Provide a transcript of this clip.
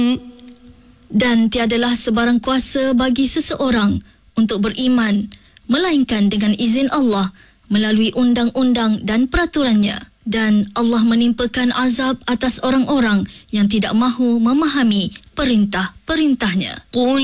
Dan tiadalah sebarang kuasa bagi seseorang untuk beriman melainkan dengan izin Allah melalui undang-undang dan peraturannya. Dan Allah menimpakan azab atas orang-orang yang tidak mahu memahami perintah-perintahnya.